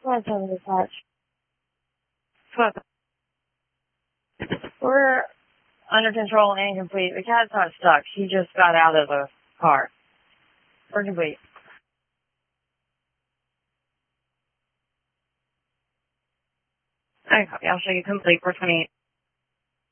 Let's have a touch. Fuck. We're under control and complete. The cat's not stuck. He just got out of the car. We're complete. Okay, I'll show you complete for 28.